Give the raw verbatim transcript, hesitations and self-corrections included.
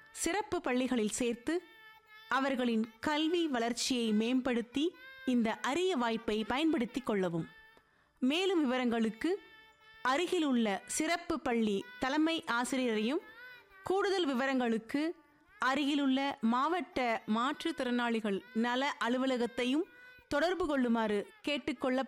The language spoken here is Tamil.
சிறப்பு பள்ளிகளில் சேர்த்து அவர்களின் கல்வி வளர்ச்சியை மேம்படுத்தி இந்த அரிய வாய்ப்பை பயன்படுத்திக் கொள்ளவும். மேலும் விவரங்களுக்கு அருகிலுள்ள சிறப்பு பள்ளி தலைமை ஆசிரியரையும், கூடுதல் விவரங்களுக்கு அருகிலுள்ள மாவட்ட மாற்றுத்திறனாளிகள் நல அலுவலகத்தையும் தொடர்பு கொள்ளுமாறு கேட்டுக்கொள்ள